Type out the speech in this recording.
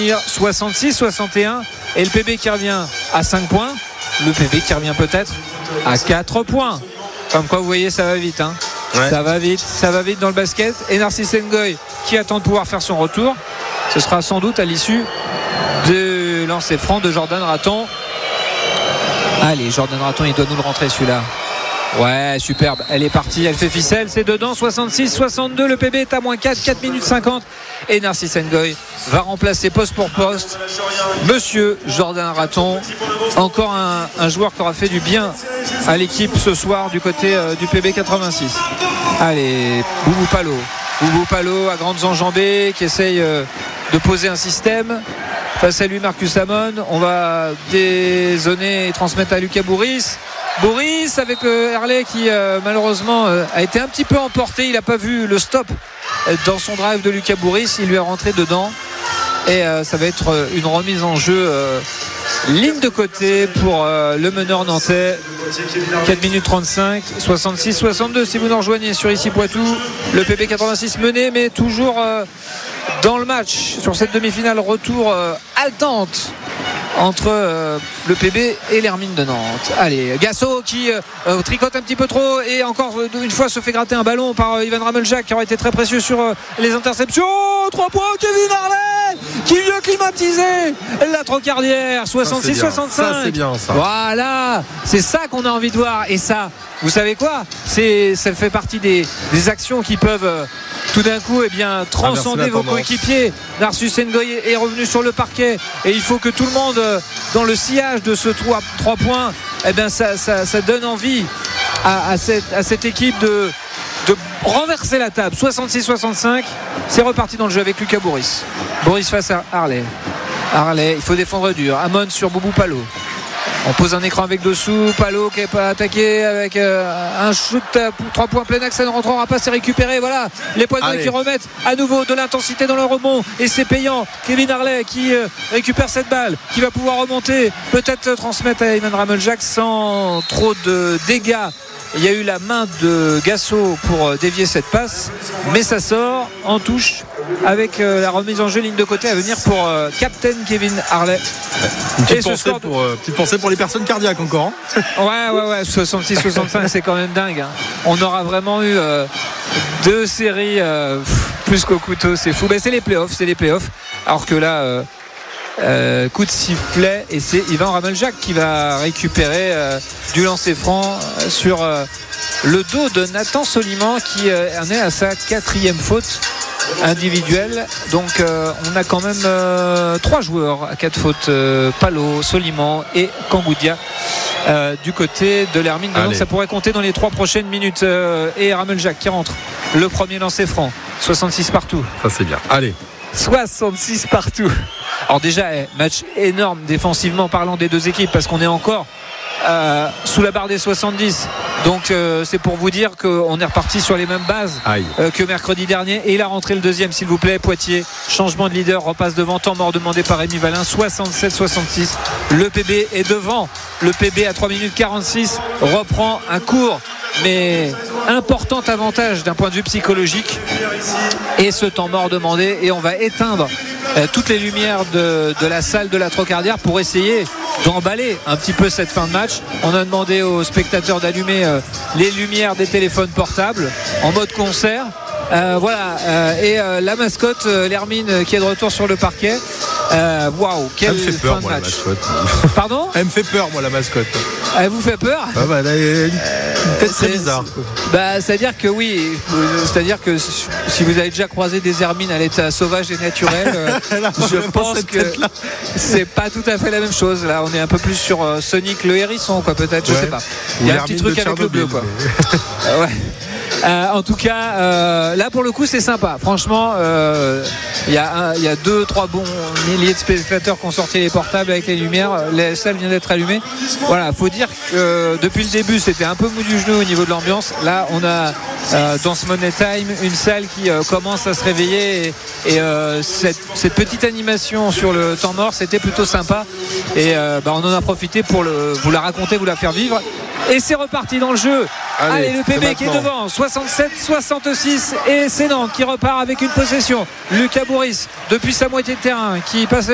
tenir 66-61 et le PB qui revient à 5 points, le PB qui revient peut-être à 4 points. Comme quoi vous voyez, ça va vite, hein. Ouais. Ça va vite dans le basket. Et Narcisse Ngoy qui attend de pouvoir faire son retour. Ce sera sans doute à l'issue de lancer franc de Jordan Raton. Allez, Jordan Raton, il doit nous le rentrer celui-là. Ouais, superbe, elle est partie, elle fait ficelle, c'est dedans, 66-62, le PB est à moins 4 minutes 50 et Narcisse Ngoy va remplacer poste pour poste monsieur Jordan Raton, encore un joueur qui aura fait du bien à l'équipe ce soir du côté du PB 86. Allez, Boubou Palo à grandes enjambées qui essaye de poser un système. Face à lui, Marcus Amon, on va dézoner et transmettre à Lucas Bourris avec Herley qui malheureusement a été un petit peu emporté. Il n'a pas vu le stop dans son drive de Lucas Bourris. Il lui est rentré dedans et ça va être une remise en jeu ligne de côté pour le meneur nantais. 4 minutes 35, 66-62 si vous nous rejoignez sur ici Poitou. Le PB 86 mené mais toujours dans le match sur cette demi-finale retour haletante entre le PB et l'Hermine de Nantes. Allez, Gasso qui tricote un petit peu trop et encore une fois se fait gratter un ballon par Ivan Rameljak qui aurait été très précieux sur les interceptions. 3 points, Kevin Harley qui vient climatiser la Trocardière. 66-65. Ça c'est bien ça. Voilà, c'est ça qu'on a envie de voir. Et ça, vous savez quoi, ça fait partie des actions qui peuvent tout d'un coup transcender vos coéquipiers. Narcisse Ngoy est revenu sur le parquet et il faut que tout le monde dans le sillage de ce 3 points, ça donne envie à cette équipe de renverser la table. 66-65, c'est reparti dans le jeu avec Lucas Bourris face à Harley, il faut défendre dur. Amon sur Boubou Palo. On pose un écran avec dessous, Palo qui n'est pas attaqué avec un shoot pour 3 points plein axe, ça ne rentrera pas, c'est récupéré. Voilà, les Poitevins qui remettent à nouveau de l'intensité dans le rebond et c'est payant. Kevin Harley qui récupère cette balle, qui va pouvoir remonter, peut-être transmettre à Ivan Rameljak sans trop de dégâts. Il y a eu la main de Gasso pour dévier cette passe, mais ça sort en touche avec la remise en jeu ligne de côté à venir pour Captain Kevin Harley. Une petite pensée pour les personnes cardiaques encore. Ouais, 66-65 c'est quand même dingue, hein. On aura vraiment eu 2 séries plus qu'au couteau, c'est fou. C'est les playoffs. Alors que là coup de sifflet et c'est Ivan Rameljak qui va récupérer du lancer franc sur le dos de Nathan Soliman qui en est à sa 4e faute individuelle. Donc on a quand même 3 joueurs à 4 fautes, Palo, Soliman et Kangoudia du côté de l'Hermine de Nantes. Ça pourrait compter dans les 3 prochaines minutes. Et Rameljak qui rentre, le premier lancer franc, 66 partout. Ça c'est bien, allez, 66 partout. Alors déjà, match énorme défensivement parlant des deux équipes parce qu'on est encore sous la barre des 70. Donc c'est pour vous dire qu'on est reparti sur les mêmes bases que mercredi dernier. Et il a rentré le deuxième, s'il vous plaît. Poitiers, changement de leader, repasse devant, temps mort demandé par Rémi Valin, 67-66. Le PB est devant. Le PB à 3 minutes 46 reprend un court mais important avantage d'un point de vue psychologique et ce temps mort demandé, et on va éteindre toutes les lumières de la salle de la Trocardière pour essayer d'emballer un petit peu cette fin de match. On a demandé aux spectateurs d'allumer les lumières des téléphones portables en mode concert. Et la mascotte l'Hermine qui est de retour sur le parquet. Waouh, quelle fin de match. Pardon ? Elle me fait peur, moi, la mascotte. Elle vous fait peur ? Elle a une tête très bizarre. C'est-à-dire que oui, c'est-à-dire que si vous avez déjà croisé des hermines à l'état sauvage et naturel, je pense que c'est pas tout à fait la même chose. Là, on est un peu plus sur Sonic le hérisson, quoi, peut-être, je sais pas. Il y a un petit truc avec le bleu, quoi. En tout cas, là pour le coup c'est sympa. Franchement, il y a 2-3 bons milliers de spectateurs qui ont sorti les portables avec les lumières. La salle vient d'être allumée. Voilà, faut dire que depuis le début c'était un peu mou du genou au niveau de l'ambiance. Là on a dans ce Money Time une salle qui commence à se réveiller et cette petite animation sur le temps mort, c'était plutôt sympa. Et on en a profité pour vous la raconter, vous la faire vivre. Et c'est reparti dans le jeu. Allez, le PB qui est devant, 67-66, et c'est Nantes qui repart avec une possession. Lucas Bourris depuis sa moitié de terrain qui passe